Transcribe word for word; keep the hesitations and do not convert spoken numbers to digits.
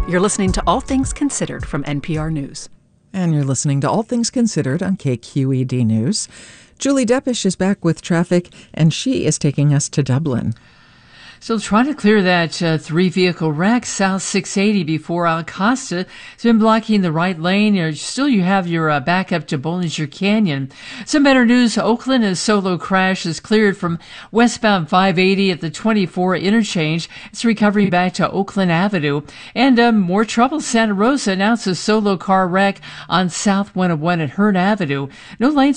You're listening to All Things Considered from N P R News. And you're listening to All Things Considered on K Q E D News. Julie Deppish is back with traffic, and she is taking us to Dublin. Still trying to clear that uh, three-vehicle wreck south six eighty before Alcosta. It's been blocking the right lane. Or still, you have your uh, backup to Bollinger Canyon. Some better news. Oakland, a solo crash is cleared from westbound five eighty at the twenty-four interchange. It's recovering back to Oakland Avenue. And um, more trouble. Santa Rosa announced a solo car wreck on South one oh one at Hearn Avenue. No lanes